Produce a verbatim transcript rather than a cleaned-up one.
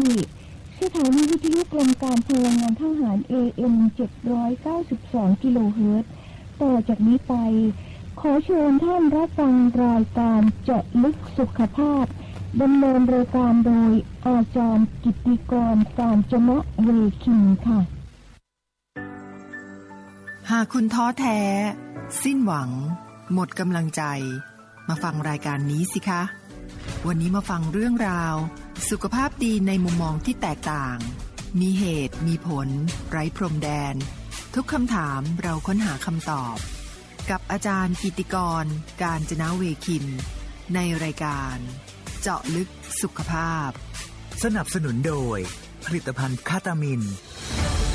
สถานีวิทยุกรมการพลังงานทหาร เอ เอ็ม เจ็ดร้อยเก้าสิบสอง กิโลเฮิรตซ์ต่อจากนี้ไปขอเชิญท่านรับฟังรายการเจาะลึกสุขภาพดำเนินรายการโดยอาจารย์กิตติกร กาญจนะเวคินค่ะหากคุณท้อแท้สิ้นหวังหมดกำลังใจมาฟังรายการนี้สิคะวันนี้มาฟังเรื่องราวสุขภาพดีในมุมมองที่แตกต่างมีเหตุมีผลไร้พรมแดนทุกคำถามเราค้นหาคำตอบกับอาจารย์กิตติกร กาญจนะเวคินในรายการเจาะลึกสุขภาพสนับสนุนโดยผลิตภัณฑ์คาตามิน